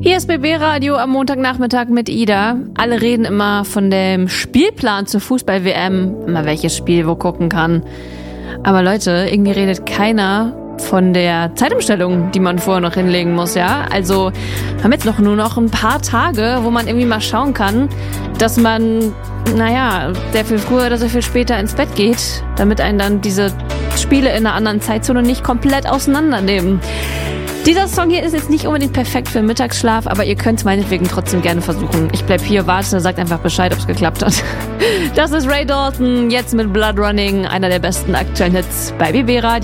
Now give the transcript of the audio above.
Hier ist BB Radio am Montagnachmittag mit Ida. Alle reden immer von dem Spielplan zur Fußball-WM, immer welches Spiel wo gucken kann. Aber Leute, irgendwie redet keiner von der Zeitumstellung, die man vorher noch hinlegen muss, ja? Also wir haben jetzt nur noch ein paar Tage, wo man irgendwie mal schauen kann, dass man, sehr viel früher oder sehr viel später ins Bett geht, damit einen dann diese Spiele in einer anderen Zeitzone nicht komplett auseinandernehmen. Dieser Song hier ist jetzt nicht unbedingt perfekt für Mittagsschlaf, aber ihr könnt es meinetwegen trotzdem gerne versuchen. Ich bleib hier, warte, sagt einfach Bescheid, ob es geklappt hat. Das ist Ray Dalton, jetzt mit Blood Running, einer der besten aktuellen Hits bei BB Radio.